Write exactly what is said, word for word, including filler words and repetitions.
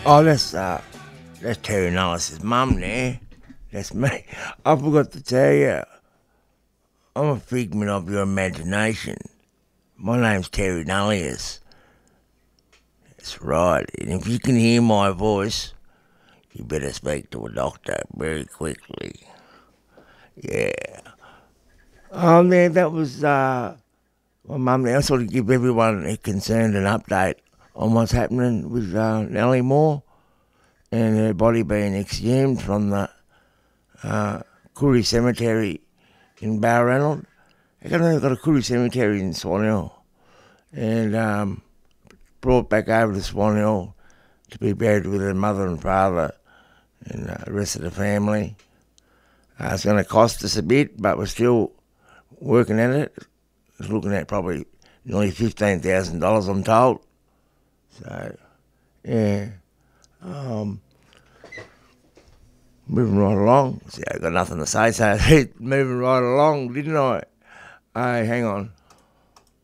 Oh, that's uh, that's Terry Nullis's mum there. That's me. I forgot to tell you, I'm a figment of your imagination. My name's Terry Nullius. That's right. And if you can hear my voice, you better speak to a doctor very quickly. Yeah. Oh, there, that was uh, my mum there. I sort of give everyone concerned an update on what's happening with uh, Nellie Moore and her body being exhumed from the uh, Koori Cemetery in Balranald. They've got a Koori Cemetery in Swan Hill, and um, brought back over to Swan Hill to be buried with her mother and father and uh, the rest of the family. Uh, it's going to cost us a bit, but we're still working at it. It's looking at probably nearly fifteen thousand dollars, I'm told. So, yeah. Um, moving right along. See, I got nothing to say, so moving right along, didn't I? Hey, hang on.